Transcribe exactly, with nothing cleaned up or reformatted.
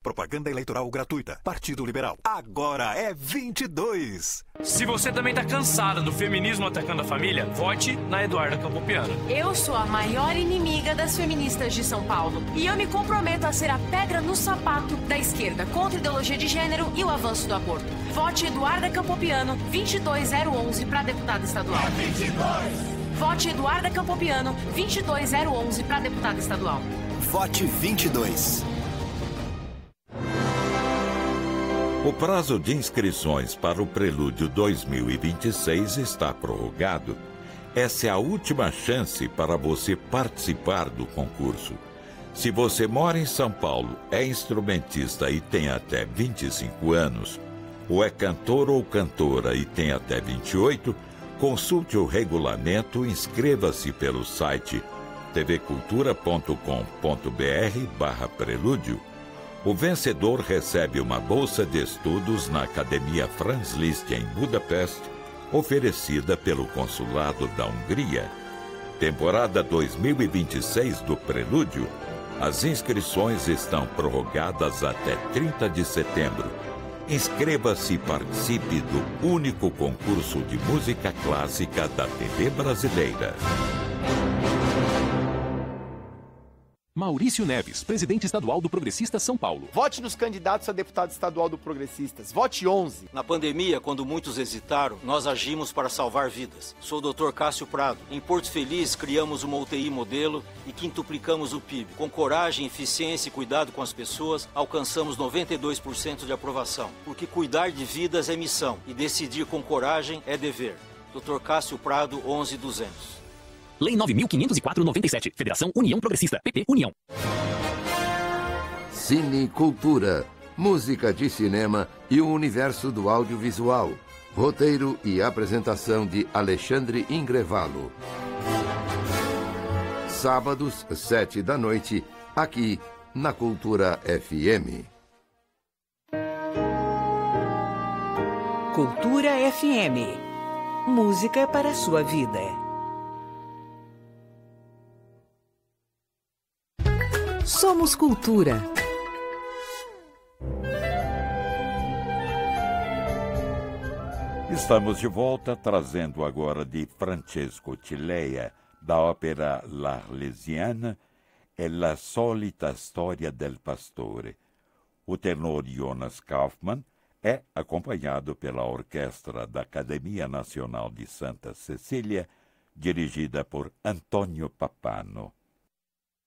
Propaganda eleitoral gratuita. Partido Liberal. Agora é vinte e dois. Se você também tá cansada do feminismo atacando a família, vote na Eduarda Campopiano. Eu sou a maior inimiga das feministas de São Paulo. E eu me comprometo a ser a pedra no sapato da esquerda contra a ideologia de gênero e o avanço do aborto. Vote Eduarda Campopiano, vinte e dois zero onze para deputada estadual. vinte e dois. Vote Eduarda Campopiano, vinte e dois zero onze para deputada estadual. Vote vinte e dois. O prazo de inscrições para o Prelúdio dois mil e vinte e seis está prorrogado. Essa é a última chance para você participar do concurso. Se você mora em São Paulo, é instrumentista e tem até vinte e cinco anos, ou é cantor ou cantora e tem até vinte e oito, consulte o regulamento e inscreva-se pelo site tvcultura ponto com ponto br barra prelúdio. O vencedor recebe uma bolsa de estudos na Academia Franz Liszt em Budapeste, oferecida pelo Consulado da Hungria. Temporada dois mil e vinte e seis do Prelúdio. As inscrições estão prorrogadas até trinta de setembro. Inscreva-se e participe do único concurso de música clássica da T V brasileira. Maurício Neves, presidente estadual do Progressistas São Paulo. Vote nos candidatos a deputado estadual do Progressistas. Vote onze. Na pandemia, quando muitos hesitaram, nós agimos para salvar vidas. Sou o doutor Cássio Prado. Em Porto Feliz, criamos uma U T I modelo e quintuplicamos o P I B. Com coragem, eficiência e cuidado com as pessoas, alcançamos noventa e dois por cento de aprovação. Porque cuidar de vidas é missão e decidir com coragem é dever. doutor Cássio Prado, onze duzentos. Lei nove mil quinhentos e quatro noventa e sete. Federação União Progressista. P P União. Cine Cultura. Música de cinema e o universo do audiovisual. Roteiro e apresentação de Alexandre Ingrevalo. Sábados, sete da noite, aqui na Cultura F M. Cultura F M. Música para a sua vida. Somos Cultura. Estamos de volta, trazendo agora de Francesco Cileia, da ópera L'Arlesiana, e La solita storia del pastore. O tenor Jonas Kaufmann é acompanhado pela orquestra da Academia Nacional de Santa Cecília, dirigida por Antônio Papano.